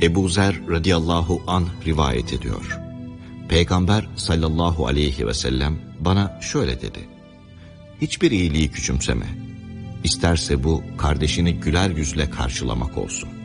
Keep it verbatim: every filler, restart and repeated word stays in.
Ebu Zer radıyallahu anh rivayet ediyor. Peygamber sallallahu aleyhi ve sellem bana şöyle dedi: hiçbir iyiliği küçümseme. İsterse bu kardeşini güler yüzle karşılamak olsun.